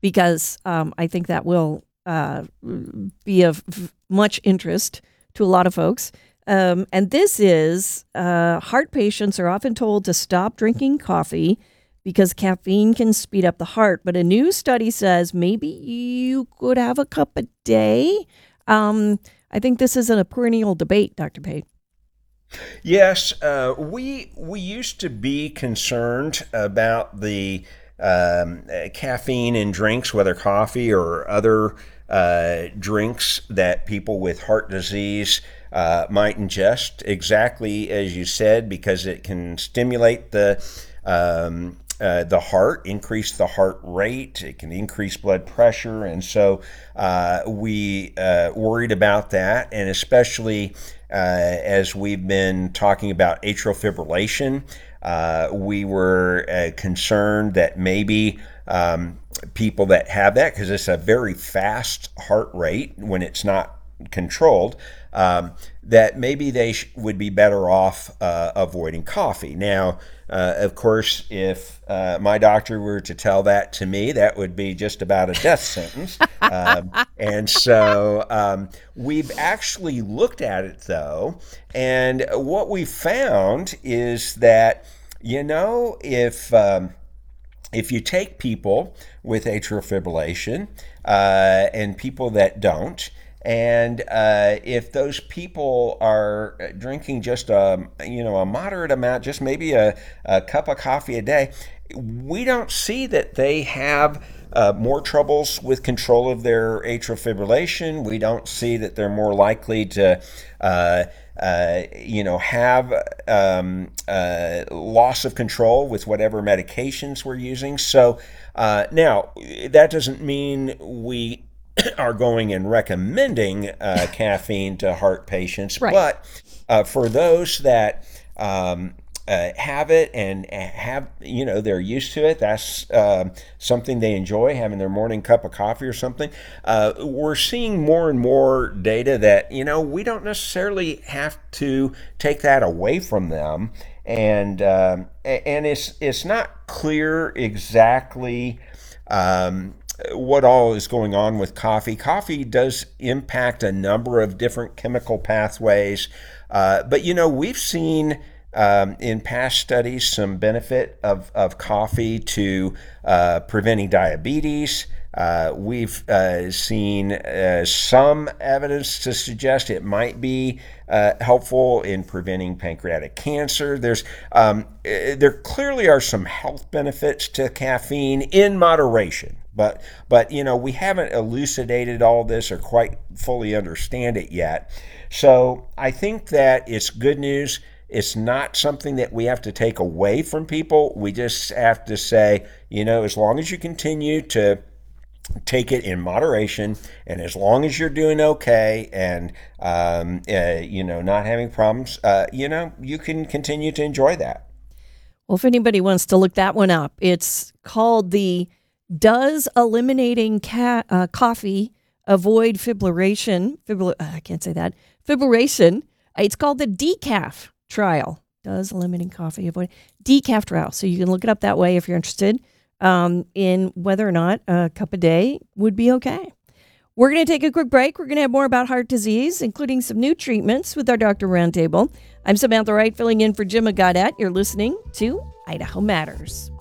because I think that will be of much interest to a lot of folks. And this is heart patients are often told to stop drinking coffee because caffeine can speed up the heart. But a new study says maybe you could have a cup a day. I think this isn't a perennial debate, Dr. Pate. Yes, we used to be concerned about the caffeine in drinks, whether coffee or other drinks that people with heart disease might ingest, exactly as you said, because it can stimulate the heart, increase the heart rate, it can increase blood pressure, and so we worried about that, and especially as we've been talking about atrial fibrillation, we were concerned that maybe people that have that, because it's a very fast heart rate when it's not controlled, that maybe they would be better off avoiding coffee. Now, of course, if my doctor were to tell that to me, that would be just about a death sentence. And so we've actually looked at it, though, and what we found is that, if you take people with atrial fibrillation and people that don't, and if those people are drinking just a moderate amount, just maybe a cup of coffee a day, we don't see that they have more troubles with control of their atrial fibrillation. We don't see that they're more likely to have loss of control with whatever medications we're using. So now, that doesn't mean we are going and recommending caffeine to heart patients, Right. But for those that have it and have, they're used to it, that's something they enjoy, having their morning cup of coffee or something. We're seeing more and more data that, we don't necessarily have to take that away from them. And it's not clear exactly what all is going on with coffee. Coffee does impact a number of different chemical pathways, but we've seen in past studies some benefit of coffee to preventing diabetes. We've seen some evidence to suggest it might be helpful in preventing pancreatic cancer. There clearly are some health benefits to caffeine in moderation. But we haven't elucidated all this or quite fully understand it yet. So I think that it's good news. It's not something that we have to take away from people. We just have to say, as long as you continue to take it in moderation, and as long as you're doing okay and not having problems, you can continue to enjoy that. Well, if anybody wants to look that one up, it's called the Does Eliminating Coffee Avoid Fibrillation? I can't say that. Fibrillation. It's called the decaf trial. Does eliminating coffee avoid decaf trial? So you can look it up that way if you're interested in whether or not a cup a day would be okay. We're going to take a quick break. We're going to have more about heart disease, including some new treatments with our Doctor Roundtable. I'm Samantha Wright, filling in for Jim Gaudet. You're listening to Idaho Matters.